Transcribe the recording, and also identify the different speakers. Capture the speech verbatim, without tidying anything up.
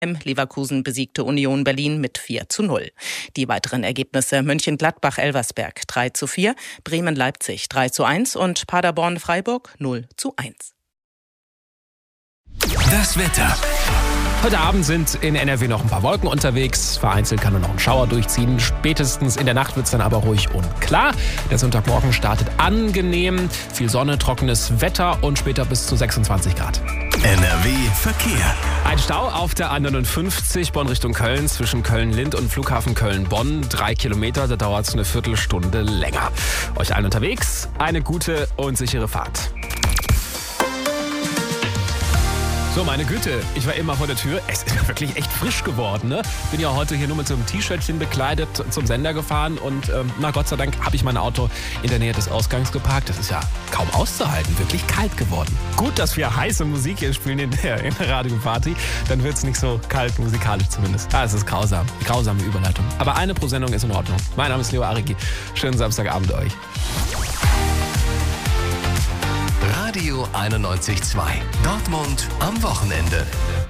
Speaker 1: Leverkusen besiegte Union Berlin mit vier zu null. Die weiteren Ergebnisse: Mönchengladbach-Elversberg drei zu vier, Bremen-Leipzig drei zu eins und Paderborn-Freiburg null zu eins.
Speaker 2: Das Wetter.
Speaker 3: Heute Abend sind in N R W noch ein paar Wolken unterwegs. Vereinzelt kann nur noch ein Schauer durchziehen. Spätestens in der Nacht wird es dann aber ruhig und klar. Der Sonntagmorgen startet angenehm. Viel Sonne, trockenes Wetter und später bis zu sechsundzwanzig Grad.
Speaker 2: N R W Verkehr.
Speaker 3: Ein Stau auf der A neunundfünfzig Bonn Richtung Köln zwischen Köln-Lind und Flughafen Köln-Bonn. Drei Kilometer, da dauert es eine Viertelstunde länger. Euch allen unterwegs eine gute und sichere Fahrt. So, meine Güte, ich war eben mal vor der Tür. Es ist wirklich echt frisch geworden, ne? Bin ja heute hier nur mit so einem T-Shirtchen bekleidet zum Sender gefahren und ähm, na Gott sei Dank habe ich mein Auto in der Nähe des Ausgangs geparkt. Das ist ja kaum auszuhalten, wirklich kalt geworden. Gut, dass wir heiße Musik hier spielen in der, in der Radioparty, dann wird es nicht so kalt, musikalisch zumindest. Ah, es ist grausam, grausame Überleitung. Aber eine pro Sendung ist in Ordnung. Mein Name ist Leo Ariki. Schönen Samstagabend euch.
Speaker 2: Radio einundneunzig Komma zwei. Dortmund am Wochenende.